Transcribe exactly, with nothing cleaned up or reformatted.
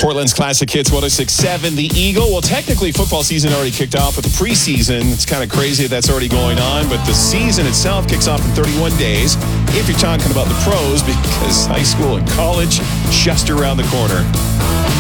Portland's Classic Hits one oh six point seven. The Eagle. Well, technically, football season already kicked off with the preseason. It's kind of crazy that that's already going on, but the season itself kicks off in thirty-one days. If you're talking about the pros, because high school and college just around the corner.